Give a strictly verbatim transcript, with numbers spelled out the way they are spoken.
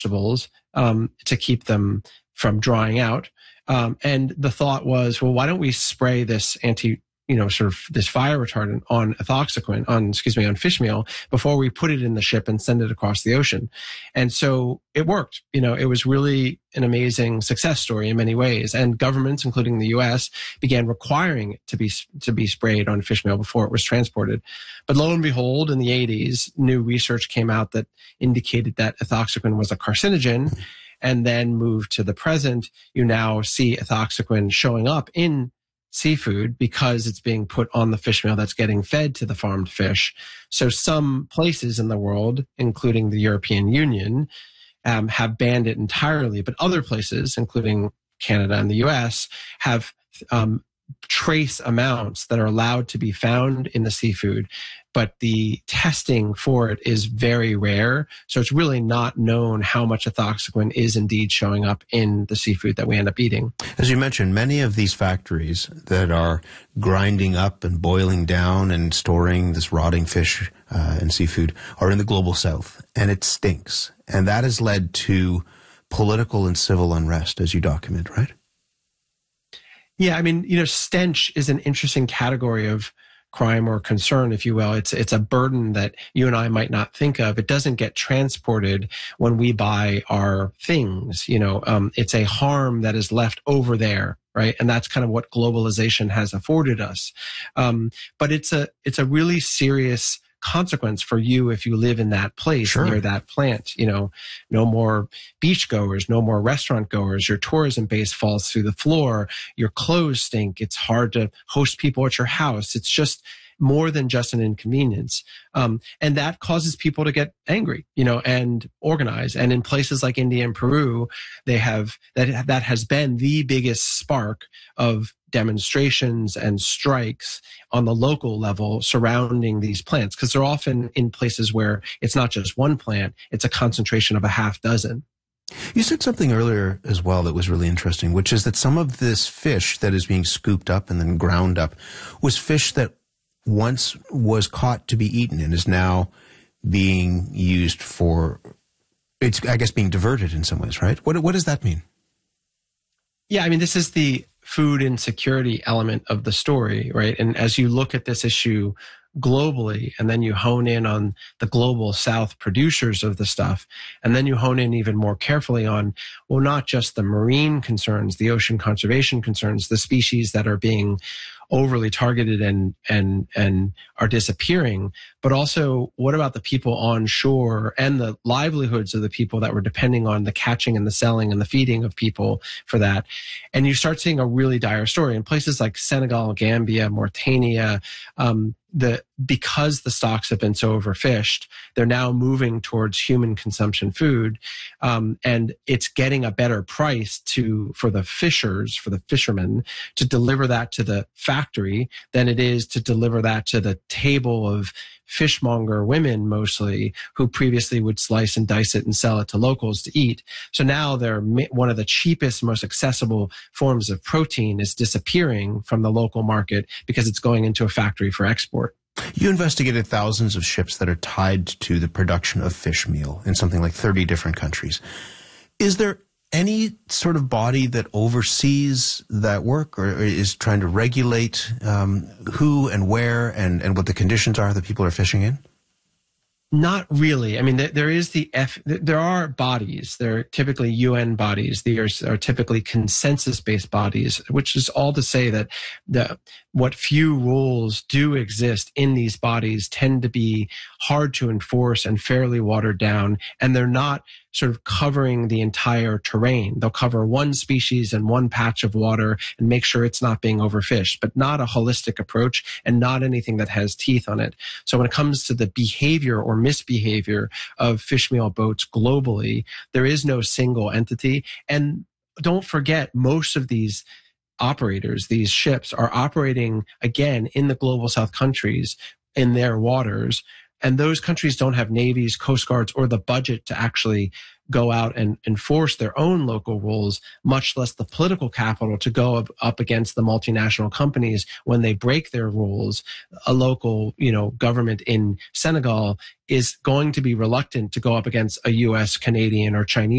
vegetables um, to keep them from drying out. Um, and the thought was, well, why don't we spray this anti, you know, sort of this fire retardant on ethoxyquin, on, excuse me, on fish meal before we put it in the ship and send it across the ocean. And so it worked. You know, it was really an amazing success story in many ways. And governments, including the U S, began requiring it to be, to be sprayed on fish meal before it was transported. But lo and behold, in the eighties, new research came out that indicated that ethoxyquin was a carcinogen. And then move to the present, you now see ethoxyquin showing up in seafood because it's being put on the fish meal that's getting fed to the farmed fish. So some places in the world, including the European Union, um, have banned it entirely, but other places, including Canada and the U S, have um, trace amounts that are allowed to be found in the seafood, but the testing for it is very rare. So it's really not known how much ethoxyquin is indeed showing up in the seafood that we end up eating. As you mentioned, many of these factories that are grinding up and boiling down and storing this rotting fish uh, and seafood are in the global south, and it stinks. And that has led to political and civil unrest, as you document, right? Yeah, I mean, you know, stench is an interesting category of crime or concern, if you will. It's it's a burden that you and I might not think of. It doesn't get transported when we buy our things. You know, um, it's a harm that is left over there, right? And that's kind of what globalization has afforded us. Um, but it's a it's a really serious consequence for you if you live in that place, sure, near that plant. You know, no more beach goers, no more restaurant goers. Your tourism base falls through the floor. Your clothes stink. It's hard to host people at your house. It's just more than just an inconvenience. Um, and that causes people to get angry, you know, and organize. And in places like India and Peru, they have, that, that has been the biggest spark of demonstrations and strikes on the local level surrounding these plants, because they're often in places where it's not just one plant, it's a concentration of a half dozen. You said something earlier as well that was really interesting, which is that some of this fish that is being scooped up and then ground up was fish that once was caught to be eaten and is now being used for, it's, I guess, being diverted in some ways, right? What, what does that mean? Yeah, I mean, this is the food insecurity element of the story, right? And as you look at this issue globally, and then you hone in on the global South producers of the stuff, and then you hone in even more carefully on, well, not just the marine concerns, the ocean conservation concerns, the species that are being overly targeted and and and are disappearing, but also what about the people on shore and the livelihoods of the people that were depending on the catching and the selling and the feeding of people for that. And you start seeing a really dire story in places like Senegal, Gambia, Mauritania. Um, the because the stocks have been so overfished, they're now moving towards human consumption food, um, and it's getting a better price to for the fishers, for the fishermen, to deliver that to the factory than it is to deliver that to the table of fishmonger women, mostly, who previously would slice and dice it and sell it to locals to eat. So now they're one of the cheapest, most accessible forms of protein is disappearing from the local market because it's going into a factory for export. You investigated thousands of ships that are tied to the production of fish meal in something like thirty different countries. Is there any sort of body that oversees that work or is trying to regulate um, who and where and, and what the conditions are that people are fishing in? Not really. I mean, there is the F, there are bodies. They're typically U N bodies. These are, are typically consensus-based bodies, which is all to say that the what few rules do exist in these bodies tend to be hard to enforce and fairly watered down, and they're not sort of covering the entire terrain. They'll cover one species and one patch of water and make sure it's not being overfished, but not a holistic approach and not anything that has teeth on it. So when it comes to the behavior or misbehavior of fish meal boats globally, there is no single entity. And don't forget, most of these operators, these ships, are operating, again, in the global South countries, in their waters. And those countries don't have navies, coast guards, or the budget to actually go out and enforce their own local rules, much less the political capital to go up, up against the multinational companies when they break their rules. A local, you know, government in Senegal is going to be reluctant to go up against a U S, Canadian, or Chinese